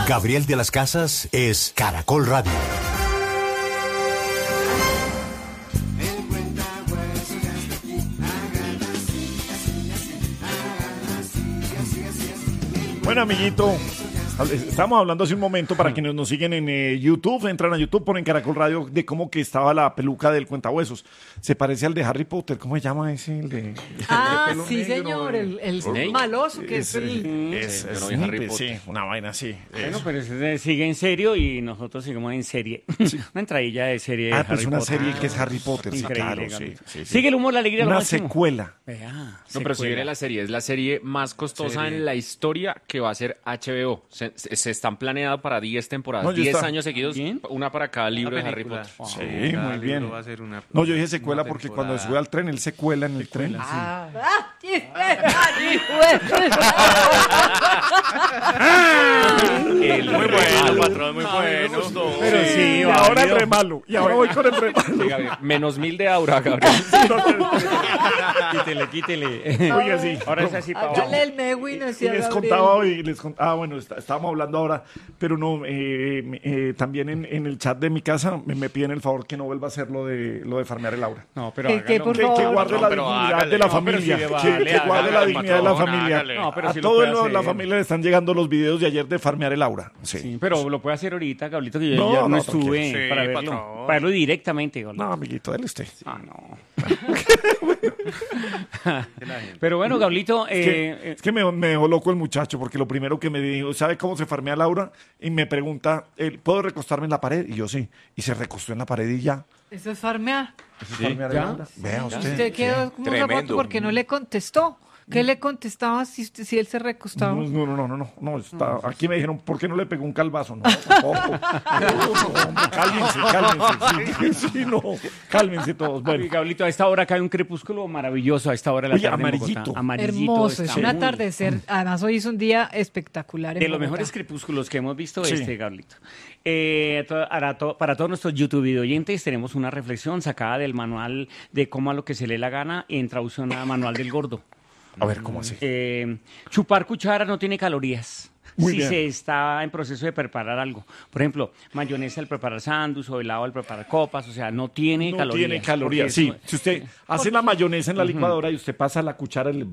Gabriel de las Casas es Caracol Radio. Bueno, amiguito, estamos hablando hace un momento para quienes nos siguen en YouTube, entran a YouTube, ponen Caracol Radio, de cómo que estaba la peluca del cuentahuesos. Se parece al de Harry Potter, ¿cómo se llama ese? El de sí, negro, señor, el maloso, que es el... Es Harry Potter. sí, una vaina así. Bueno, pero ese sigue en serio y nosotros seguimos en serie. Una entradilla de serie de Pues Harry una Potter. serie que es Harry Potter, sí, Increíble, claro, Gabriel. sí. Sigue el humor, la alegría, lo Una máximo. secuela. Vea, No, pero si secuela. viene la serie, es la serie más costosa en la historia que va a ser HBO. Se están planeadas para 10 temporadas, No, ya 10 está. años seguidos, ¿Bien? una para cada libro de Harry película. Potter. Sí, Cada muy bien. libro va a ser una- No, yo dije secuela una porque temporada. cuando se sube al tren, él se cuela en el tren. Muy bueno, patrón, muy bueno. Pero sí, Y ahora el válido. re malo. Y ahora voy con el re malo. Sí, Gabriel, menos 1000 de aura, Gabriel. Quítele. Oiga, sí. Ahora es así para Hágale el Mewin Y hacia les Gabriel. contaba hoy, bueno, estábamos hablando ahora, pero no, también en el chat de mi casa me piden el favor que no vuelva a hacer lo de farmear el aura. No, pero ¿Qué, hágalo. por Que favor? guarde No, la pero dignidad hágale, de la no, pero familia, sí le que vale, guarde la hágale, dignidad de la patrón, familia. hágale. No, pero A sí lo todo puede la hacer. familia le están llegando los videos de ayer de farmear el aura. Sí. Sí, pero lo puede hacer ahorita, Gablito, que yo No, ya no no, estuve tranquilo. Sí, para verlo. patrón. Para verlo directamente, Gablito. No, amiguito, dale usted. Ah, no. Pero bueno, Gablito, Es que me dejó loco el muchacho, porque lo primero que me dijo, ¿sabe cómo se farmea Laura? Y me pregunta, ¿puedo recostarme en la pared? Y yo sí. Y se recostó en la pared y ya. Eso es farmear. Eso es farmear el Laura. Vea usted. Usted quedó como un Tremendo. zapato porque no le contestó. ¿Qué le contestaba si él se recostaba? No, aquí me dijeron, ¿por qué no le pegó un calvazo? No, tampoco. No, cálmense. Sí, no, cálmense todos. Bueno, Gablito, a esta hora cae un crepúsculo maravilloso, a esta hora de la Oye, tarde en amarillito. Bogotá. Amarillito. Hermoso, es está un muy- atardecer. Además, hoy es un día espectacular. en De los Bogotá. mejores crepúsculos que hemos visto, Sí. Gablito. Para todos nuestros YouTube video oyentes tenemos una reflexión sacada del manual de cómo a lo que se le la gana en traducción a Manual del Gordo. a ver, ¿cómo así? Chupar cuchara no tiene calorías. Muy si bien. se está en proceso de preparar algo. Por ejemplo, mayonesa al preparar sándwich o helado al preparar copas, o sea, no tiene No calorías. tiene calorías, porque sí. Si usted hace la mayonesa en la licuadora y usted pasa la cuchara,